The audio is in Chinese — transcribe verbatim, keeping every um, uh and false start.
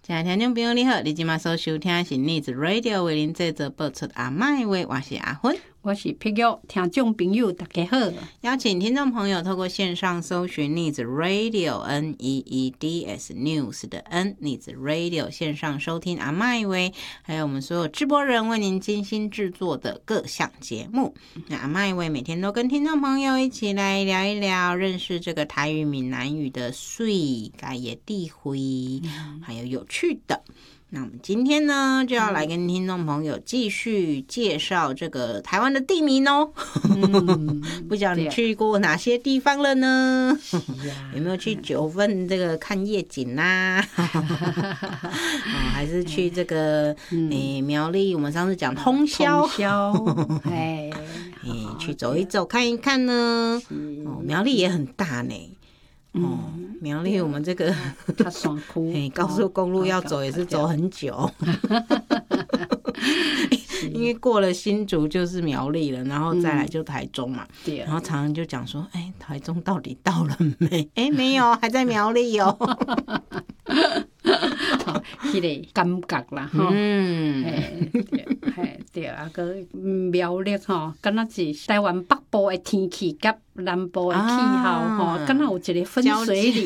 亲爱的听众朋友你好，你现在所收听的是 News Radio 为您制作播出阿麦话，我是阿芬， 我是碧玉，听众朋友大家好。 邀请听众朋友透过线上搜寻 News Radio N E E D S News 的 N News Radio 线上收听阿麦话，还有我们所有直播人为您精心制作的各项节目。那阿麦话每天都跟听众朋友一起来聊一聊，认识这个台语闽南语的水改也地回，还有有趣的。那我们今天呢，就要来跟听众朋友继续介绍这个台湾的地名哦。嗯、不知道你去过哪些地方了呢？啊、有没有去九份这个看夜景啦、啊哦？还是去这个诶、嗯欸、苗栗？我们上次讲通霄， 通霄，哎， 欸、去走一走看一看呢。哦，苗栗也很大呢。哦，苗栗我们这个嘿高速公路要走也是走很久，因为过了新竹就是苗栗了，然后再来就台中嘛。嗯、然后常常就讲说，哎、欸，台中到底到了没？哎、欸，没有，还在苗栗哦。 迄个感觉啦，吼，嗯，嘿，嘿，对啊，个苗栗吼，敢若是台湾北部的天气甲南部的气候吼，敢若有一个分水岭。